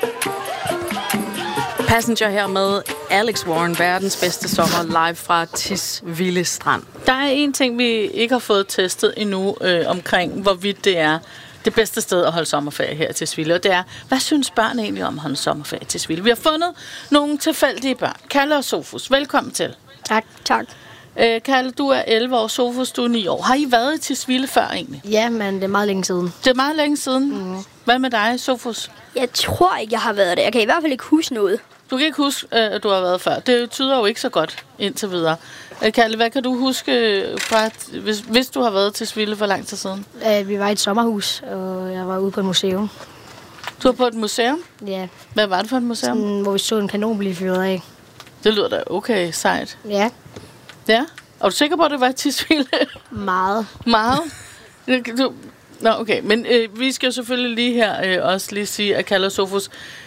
Passenger her med Alex Warren, verdens bedste sommer, live fra Tisvilde Strand. Der er en ting, vi ikke har fået testet endnu omkring, hvorvidt det er det bedste sted at holde sommerferie her til Tisvilde. Og det er, hvad synes børn egentlig om at holde sommerferie til Tisvilde? Vi har fundet nogle tilfældige børn. Kalle og Sofus, velkommen til. Tak. Kalle, du er 11 år, Sofus, du er 9 år. Har I været i Tisvilde før egentlig? Ja, men det er meget længe siden. Det er meget længe siden. Hvad med dig, Sofus? Jeg tror ikke, jeg har været der. Jeg kan i hvert fald ikke huske noget. Du kan ikke huske, at du har været før. Det tyder jo ikke så godt indtil videre. Kalle, hvad kan du huske fra, hvis du har været til Tisvilde for lang tid siden? Vi var i et sommerhus, og jeg var ude på et museum. Du var på et museum? Ja. Hvad var det for et museum? Sådan, hvor vi så en kanon blive fyret af. Det lyder da okay sejt. Ja. Ja? Er du sikker på, at det var i Tisvilde? Meget. Meget? Nå, okay. Men vi skal jo selvfølgelig lige her også lige sige, at Kalle og Sofus...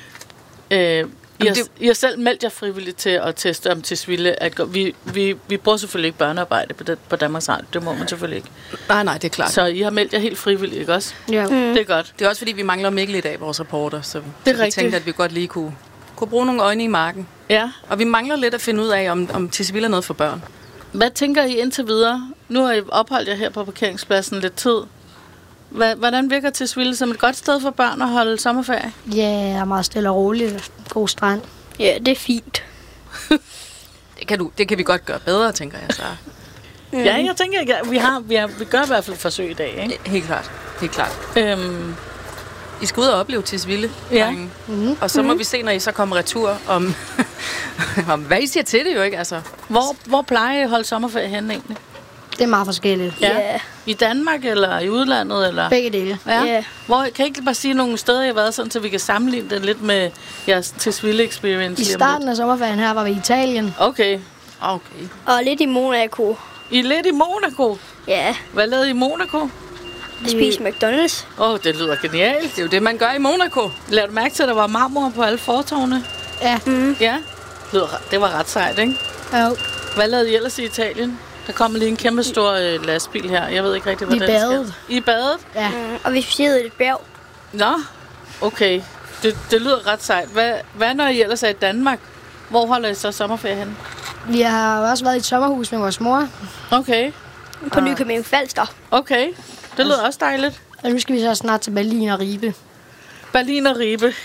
I har selv meldt jer frivilligt til at teste om Tisvilde. Vi bruger selvfølgelig ikke børnearbejde på Danmarks Radio. Det må man selvfølgelig ikke. Nej, det er klart. Så I har meldt jer helt frivilligt, ikke også? Ja. Det er godt. Det er også fordi, vi mangler Mikkel i dag, vores reporter. Så vi tænkte, at vi godt lige kunne bruge nogle øjne i marken. Ja. Og vi mangler lidt at finde ud af, om Tisvilde er noget for børn. Hvad tænker I indtil videre? Nu har I opholdt jer her på parkeringspladsen lidt tid. Hvordan virker Tisvilde som et godt sted for børn at holde sommerferie? Ja, er meget stille og roligt. God strand. Ja, det er fint. Det kan vi godt gøre bedre, tænker jeg så. Ja, jeg tænker, vi gør i hvert fald et forsøg i dag, ikke? Helt klart. I skal ud og opleve Tisvilde. Ja. Og så må vi se, når I så kommer retur, om hvad I siger til det jo, ikke? Altså. Hvor plejer I at holde sommerferie henne egentlig? Det er meget forskelligt. Ja. I Danmark eller i udlandet? Eller? Begge dele. Ja. Hvor, kan I ikke bare sige nogle steder, I har været sådan, så vi kan sammenligne det lidt med jeres Tisvilde-experience? I starten af sommerferien her var vi i Italien. Okay. Og lidt i Monaco. I er lidt i Monaco? Ja. Hvad lavede I i Monaco? Spise McDonald's. Det lyder genialt. Det er jo det, man gør i Monaco. Lad du mærke til, at der var marmor på alle fortovene? Ja. Ja. Det var ret sejt, ikke? Jo. Hvad lavede I ellers i Italien? Der kommer lige en kæmpe stor lastbil her. Jeg ved ikke rigtig, hvad Vi badede. I badet? Ja. Og vi spiste et bjerg. Nå, okay. Det lyder ret sejt. Hvad når I ellers er i Danmark? Hvor holder I så sommerferie henne? Vi har også været i et sommerhus med vores mor. Okay. På Nykøbing Falster. Okay. Det lyder også dejligt. Og nu skal vi så snart til Berlin og Ribe. Berlin og Ribe.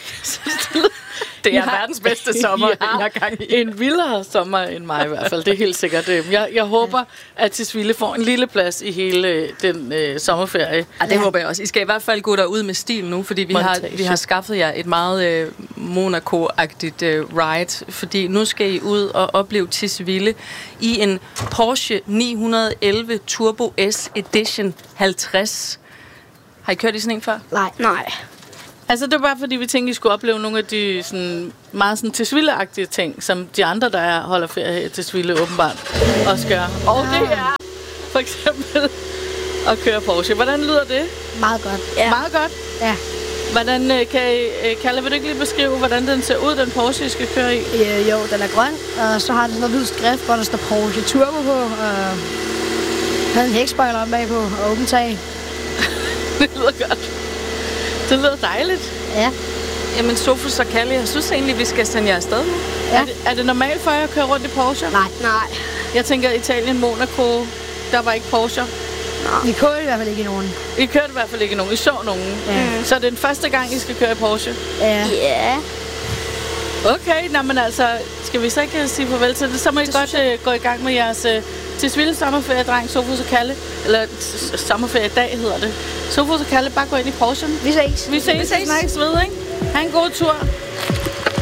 Det er verdens bedste sommer, jeg har gang i. En vildere sommer end mig i hvert fald. Det er helt sikkert. Jeg håber, at Tisvilde får en lille plads i hele den sommerferie. Ja, det håber jeg også. I skal i hvert fald gå derud med stil nu, fordi vi har skaffet jer et meget Monaco-agtigt ride. Fordi nu skal I ud og opleve Tisvilde i en Porsche 911 Turbo S Edition 50. Har I kørt i sådan en før? Nej. Altså, det var bare fordi, vi tænkte, I skulle opleve nogle af de sådan, meget sådan, Tisvilde-agtige ting, som de andre, der holder ferie her til Tisvilde, åbenbart også gør. Og det er for eksempel at køre Porsche. Hvordan lyder det? Meget godt. Ja. Meget godt? Ja. Hvordan Kalle, vil du ikke lige beskrive, hvordan den ser ud, den Porsche, I skal køre i? Jo, den er grøn, og så har den sådan noget hvid skrift, hvor der står Porsche Turbo på, og havde en hækspoiler om bagpå, og åbent tag. Det lyder godt. Det lyder dejligt. Ja. Jamen, Sofus og Kalle, jeg synes egentlig, vi skal sende jer afsted nu. Ja. Er det normalt for jer at køre rundt i Porsche? Nej. Jeg tænker, Italien, Monaco, der var ikke Porsche. Vi kørte i hvert fald ikke i nogen. I kørte i hvert fald ikke nogen. I så nogen. Ja. Så det er den første gang, I skal køre i Porsche? Ja. Okay, men altså, skal vi så ikke sige farvel til det? Så må I godt gå i gang med jeres Tisvilde sommerferie, dreng, Sofus og Kalle. Eller sommerferie i dag hedder det. Sofus og Kalle, bare gå ind i Porschen. Vi ses. Vi ses. Snakkes ved, ikke? Ha' en god tur.